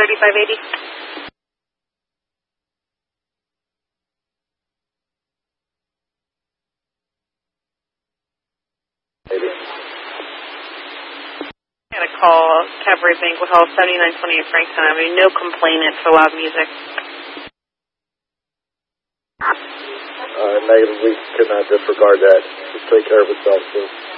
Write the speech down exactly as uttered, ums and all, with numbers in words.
thirty-five eighty. I got a call, Cabaret Banquet Hall, seventy-nine twenty-eight Frankston Avenue. No complainant for loud music. Uh, negative, we cannot disregard that. Just take care of itself, so.